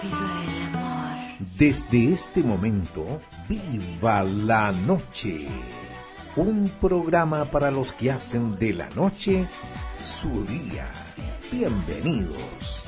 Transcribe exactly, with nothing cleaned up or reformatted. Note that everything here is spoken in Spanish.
Viva el amor. Desde este momento, viva la noche. Un programa para los que hacen de la noche su día. Bienvenidos.